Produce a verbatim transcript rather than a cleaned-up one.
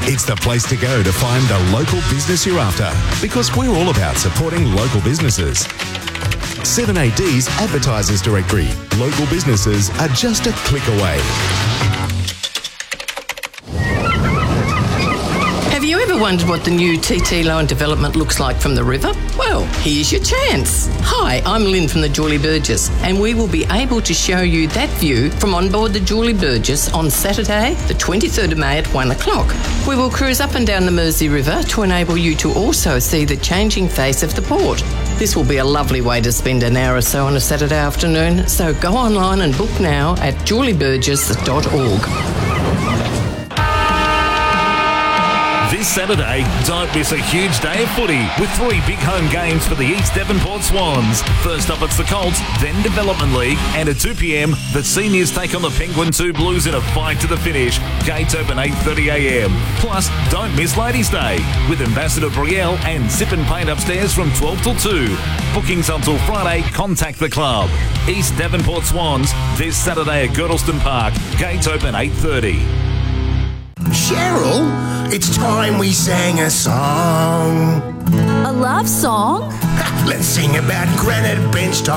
It's the place to go to find the local business you're after, because we're all about supporting local businesses. seven A D's Advertisers Directory. Local businesses are just a click away. Have you ever wondered what the new T T Loan development looks like from the river? Well, here's your chance. Hi, I'm Lynn from the Julie Burgess, and we will be able to show you that view from on board the Julie Burgess on Saturday, the twenty-third of May at one o'clock. We will cruise up and down the Mersey River to enable you to also see the changing face of the port. This will be a lovely way to spend an hour or so on a Saturday afternoon, so go online and book now at julie burgess dot org. This Saturday, don't miss a huge day of footy with three big home games for the East Devonport Swans. First up, it's the Colts, then Development League, and at two p.m, the Seniors take on the Penguin two Blues in a fight to the finish. Gates open eight thirty a.m. Plus, don't miss Ladies' Day with Ambassador Brielle and Sip and Paint upstairs from twelve till two. Bookings until Friday, contact the club. East Devonport Swans, this Saturday at Girdleston Park. Gates open eight thirty. Cheryl, it's time we sang a song. A love song? Let's sing about Granite Bench Top.